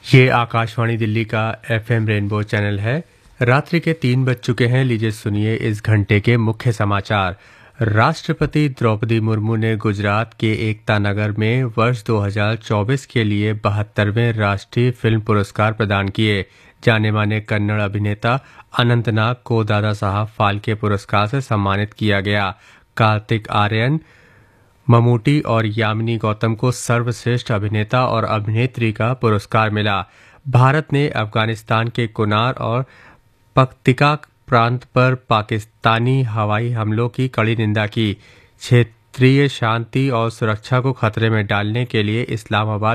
ये आकाशवाणी दिल्ली का FM rainbow channel है। रात्रि के 3 बज चुके हैं। लीजिए सुनिए इस घंटे के मुख्य समाचार। राष्ट्रपति द्रौपदी मुर्मू ने गुजरात के एकता नगर में वर्ष 2024 के लिए 72वें राष्ट्रीय फिल्म पुरस्कार प्रदान किए। जाने माने कन्नड़ अभिनेता अनंतनाग को दादा साहब फाल्के पुरस्कार से सम्मानित किया गया। कार्तिक आर्यन, ममूटी और यामिनी गौतम को सर्वश्रेष्ठ अभिनेता और अभिनेत्री का पुरस्कार मिला। भारत ने अफगानिस्तान के कुनार और पख्तिका प्रांत पर पाकिस्तानी हवाई हमलों की कड़ी निंदा की। क्षेत्रीय शांति और सुरक्षा को खतरे में डालने के लिए इस्लामाबाद